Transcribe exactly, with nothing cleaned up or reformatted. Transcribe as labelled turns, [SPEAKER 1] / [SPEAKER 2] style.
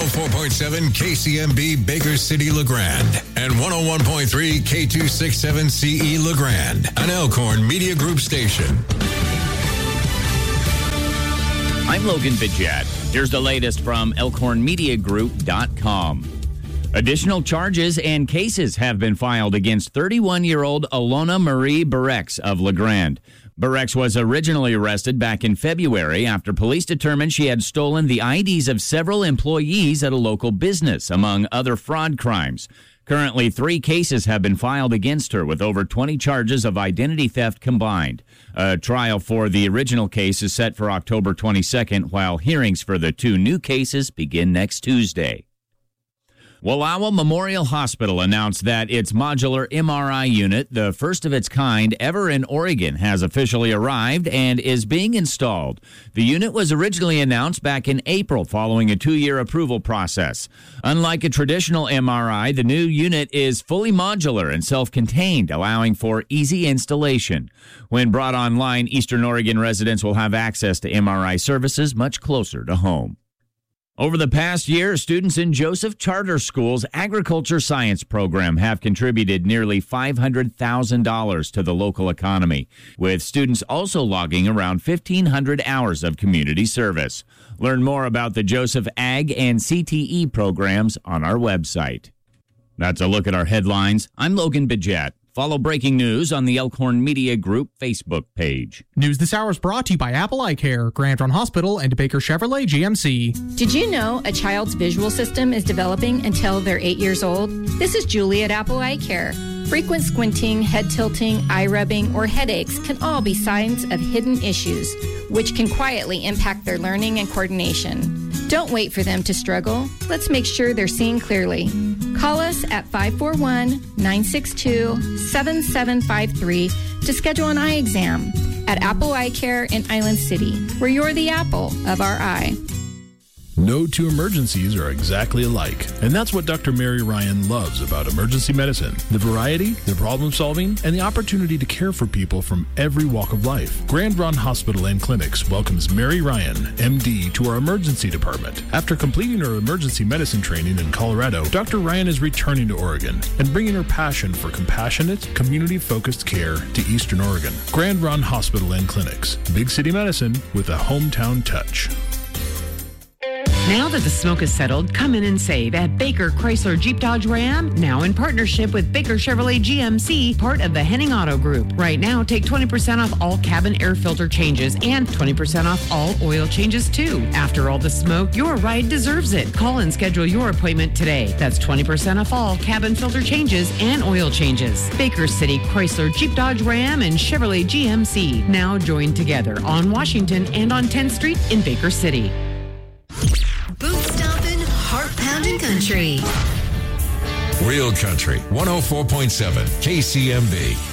[SPEAKER 1] oh four point seven K C M B Baker City, LeGrand, and one oh one point three K two sixty-seven C E LeGrand, an Elkhorn Media Group station.
[SPEAKER 2] I'm Logan Bidget. Here's the latest from Elkhorn Media Group dot com. Additional charges and cases have been filed against thirty-one-year-old Alona Marie Berex of LeGrand. Berex was originally arrested back in February after police determined she had stolen the I Ds of several employees at a local business, among other fraud crimes. Currently, three cases have been filed against her with over twenty charges of identity theft combined. A trial for the original case is set for October twenty-second, while hearings for the two new cases begin next Tuesday. Wallowa Memorial Hospital announced that its modular M R I unit, the first of its kind ever in Oregon, has officially arrived and is being installed. The unit was originally announced back in April following a two-year approval process. Unlike a traditional M R I, the new unit is fully modular and self-contained, allowing for easy installation. When brought online, Eastern Oregon residents will have access to M R I services much closer to home. Over the past year, students in Joseph Charter School's agriculture science program have contributed nearly five hundred thousand dollars to the local economy, with students also logging around fifteen hundred hours of community service. Learn more about the Joseph Ag and C T E programs on our website. That's a look at our headlines. I'm Logan Bidget. Follow breaking news on the Elkhorn Media Group Facebook page.
[SPEAKER 3] News this hour is brought to you by Apple Eye Care, Grand Run Hospital, and Baker Chevrolet G M C.
[SPEAKER 4] Did you know a child's visual system is developing until they're eight years old? This is Julie at Apple Eye Care. Frequent squinting, head tilting, eye rubbing, or headaches can all be signs of hidden issues, which can quietly impact their learning and coordination. Don't wait for them to struggle. Let's make sure they're seeing clearly. Call us at five four one, nine six two, seven seven five three to schedule an eye exam at Apple Eye Care in Island City, where you're the apple of our eye.
[SPEAKER 5] No two emergencies are exactly alike, and that's what Doctor Mary Ryan loves about emergency medicine. The variety, the problem solving, and the opportunity to care for people from every walk of life. Grand Run Hospital and Clinics welcomes Mary Ryan, M D, to our emergency department. After completing her emergency medicine training in Colorado, Doctor Ryan is returning to Oregon and bringing her passion for compassionate, community-focused care to Eastern Oregon. Grand Run Hospital and Clinics. Big city medicine with a hometown touch.
[SPEAKER 6] Now that the smoke has settled, come in and save at Baker Chrysler Jeep Dodge Ram, now in partnership with Baker Chevrolet G M C, part of the Henning Auto Group. Right now, take twenty percent off all cabin air filter changes and twenty percent off all oil changes too. After all the smoke, your ride deserves it. Call and schedule your appointment today. That's twenty percent off all cabin filter changes and oil changes. Baker City Chrysler Jeep Dodge Ram and Chevrolet G M C, now joined together on Washington and on tenth Street in Baker City.
[SPEAKER 7] Boot-stomping, heart-pounding country.
[SPEAKER 1] Real Country, one oh four point seven K C M B.